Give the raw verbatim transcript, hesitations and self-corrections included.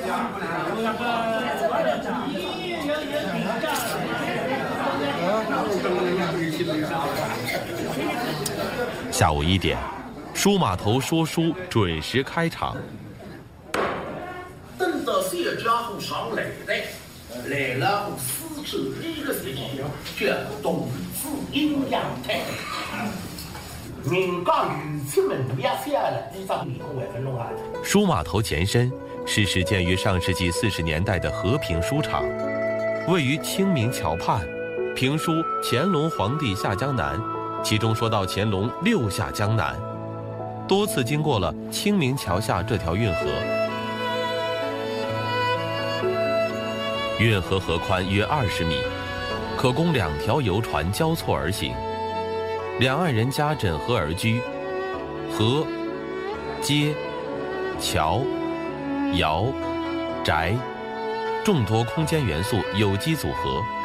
下午一点，书码头说书准时开场。 等到谢家伙上来的，来了后四周一个星期，全部冬至阴阳台。人家鱼翅们也下了，一张米空外分弄下的。 书码头前身是始建于上世纪四十年代的和平书场，位于清明桥畔，评书《乾隆皇帝下江南》，其中说到乾隆六下江南，多次经过了清明桥下这条运河。运河河宽约二十米，可供两条游船交错而行，两岸人家枕河而居，河、街、桥、窑、宅，众多空间元素有机组合。